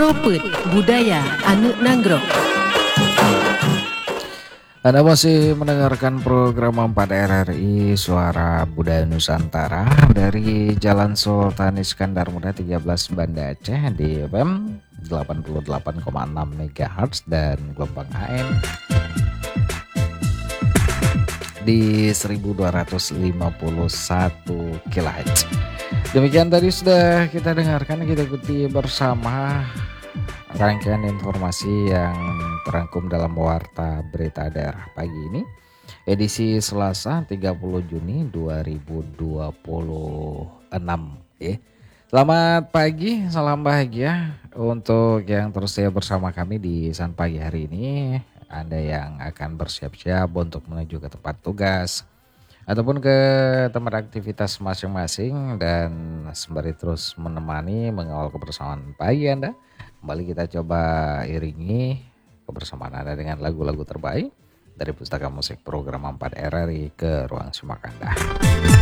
Propet Budaya Anu Nanggrok. Anda masih mendengarkan program 4 RRI Suara Budaya Nusantara dari Jalan Sultan Iskandar Muda 13 Banda Aceh di FM 88,6 MHz dan gelombang AM di 1251 kHz. Demikian tadi sudah kita dengarkan, kita ikuti bersama rangkaian informasi yang terangkum dalam Warta Berita Daerah pagi ini, edisi Selasa 30 Juni 2026 ya. Selamat pagi, salam bahagia untuk yang terus setia bersama kami di San Pagi hari ini. Anda yang akan bersiap-siap untuk menuju ke tempat tugas ataupun ke tempat aktivitas masing-masing dan sembari terus menemani mengawal kebersamaan pagi Anda. Kembali kita coba iringi kebersamaan Anda dengan lagu-lagu terbaik dari Pustaka Musik program 4 RRI ke ruang simak Anda.